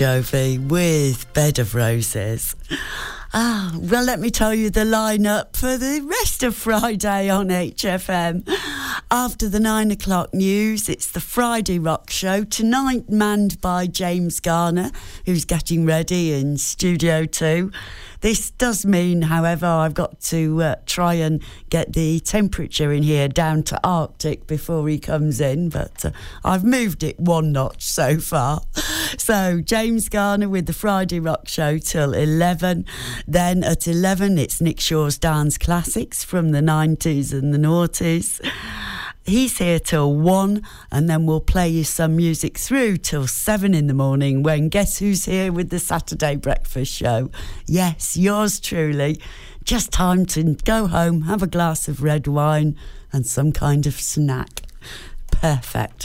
Jovi with Bed of Roses. Well, let me tell you the lineup for the rest of Friday on HFM. After the 9 o'clock news, it's the Friday Rock Show, tonight manned by James Garner, who's getting ready in Studio 2. This does mean, however, I've got to try and get the temperature in here down to Arctic before he comes in, but I've moved it one notch so far. So James Garner with the Friday Rock Show till 11. Then at 11, it's Nick Shaw's Dance Classics from the 90s and the noughties. He's here till 1, and then we'll play you some music through till 7 in the morning, when guess who's here with the Saturday Breakfast Show? Yes, yours truly. Just time to go home, have a glass of red wine and some kind of snack. Perfect.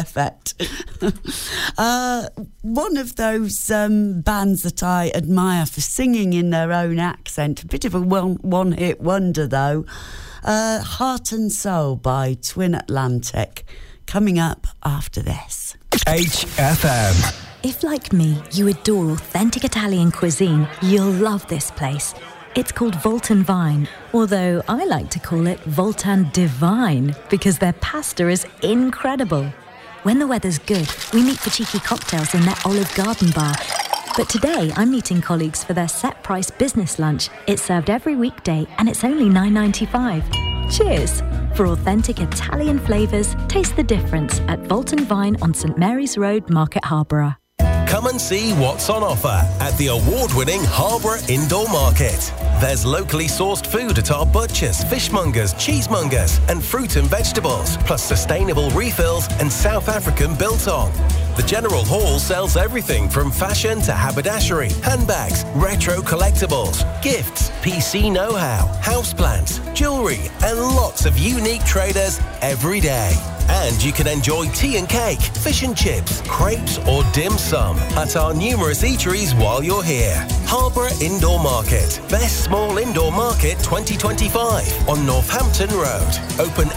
One of those bands that I admire for singing in their own accent, a bit of a one-hit wonder though, Heart and Soul by Twin Atlantic, coming up after this. HFM. If, like me, you adore authentic Italian cuisine, you'll love this place. It's called Voltan Vine, although I like to call it Voltan Divine, because their pasta is incredible. When the weather's good, we meet for cheeky cocktails in their Olive Garden bar. But today, I'm meeting colleagues for their set-price business lunch. It's served every weekday, and it's only $9.95. Cheers! For authentic Italian flavours, taste the difference at Voltan Vine on St Mary's Road, Market Harborough. Come and see what's on offer at the award-winning Harborough Indoor Market. There's locally sourced food at our butchers, fishmongers, cheesemongers and fruit and vegetables, plus sustainable refills and South African biltong. The General Hall sells everything from fashion to haberdashery, handbags, retro collectibles, gifts, PC know-how, houseplants, jewellery and lots of unique traders every day. And you can enjoy tea and cake, fish and chips, crepes or dim sum at our numerous eateries while you're here. Harborough Indoor Market, Best Small Indoor Market 2025 on Northampton Road. Open